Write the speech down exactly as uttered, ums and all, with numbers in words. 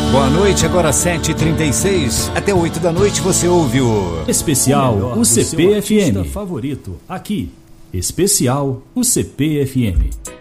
Boa noite, agora sete e trinta e seis. Até oito da noite você ouve o Especial U C P F M favorito aqui. Especial U C P F M.